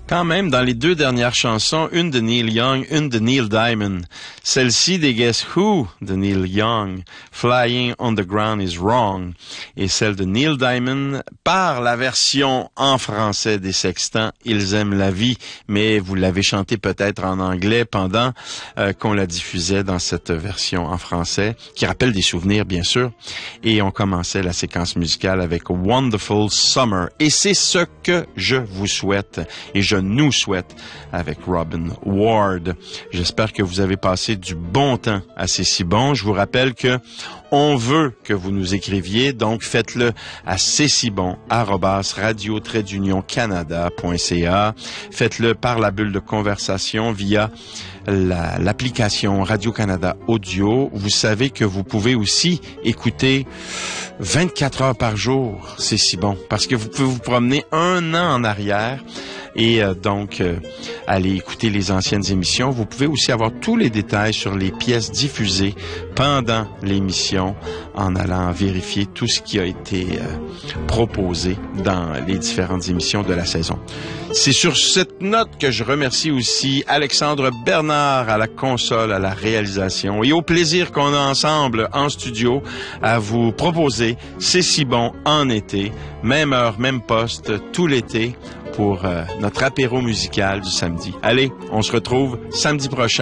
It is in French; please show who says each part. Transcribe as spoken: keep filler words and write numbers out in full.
Speaker 1: Quand même, dans les deux dernières chansons, une de Neil Young, une de Neil Diamond. Celle-ci des Guess Who de Neil Young, Flying on the Ground is Wrong. Et celle de Neil Diamond par la version en français des Sextants, Ils aiment la vie. Mais vous l'avez chanté peut-être en anglais pendant euh, qu'on la diffusait dans cette version en français, qui rappelle des souvenirs, bien sûr. Et on commençait la séquence musicale avec Wonderful Summer. Et c'est ce que je vous souhaite. Et je nous souhaite avec Robin Ward. J'espère que vous avez passé du bon temps à C'est si bon. Je vous rappelle que on veut que vous nous écriviez, donc faites-le à c'est si bon arobase radio trait d'union canada point c a. Faites-le par la bulle de conversation via la, l'application Radio-Canada Audio. Vous savez que vous pouvez aussi écouter vingt-quatre heures par jour, C'est si bon, parce que vous pouvez vous promener un an en arrière et euh, donc euh, aller écouter les anciennes émissions. Vous pouvez aussi avoir tous les détails sur les pièces diffusées pendant l'émission en allant vérifier tout ce qui a été euh, proposé dans les différentes émissions de la saison. C'est sur cette note que je remercie aussi Alexandre Bernard à la console, à la réalisation et au plaisir qu'on a ensemble en studio à vous proposer C'est si bon en été, même heure, même poste, tout l'été pour euh, notre apéro musical du samedi. Allez, on se retrouve samedi prochain.